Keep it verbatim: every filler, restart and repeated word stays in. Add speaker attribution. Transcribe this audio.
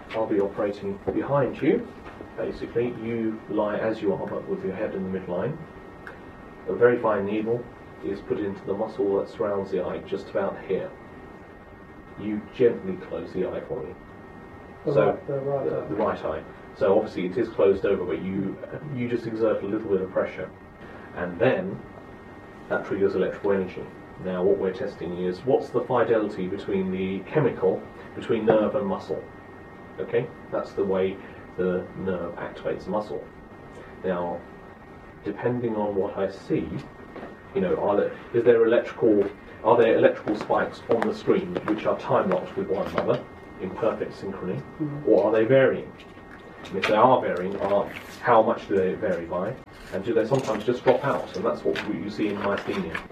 Speaker 1: I'll be operating behind you. Basically, you lie as you are, but with your head in the midline. A very fine needle is put into the muscle that surrounds the eye, just about here. You gently close the eye for me.
Speaker 2: The
Speaker 1: so
Speaker 2: right, the right
Speaker 1: the,
Speaker 2: eye.
Speaker 1: the right eye. So obviously it is closed over, but you you just exert a little bit of pressure, and then that triggers electrical energy. Now what we're testing is what's the fidelity between the chemical between nerve and muscle. Okay, that's the way the nerve activates the muscle. Now, depending on what I see, you know, are there, is there electrical are there electrical spikes on the screen which are time locked with one another in perfect synchrony, mm-hmm. or are they varying? And if they are varying, are, how much do they vary by? And do they sometimes just drop out? And that's what you see in myasthenia.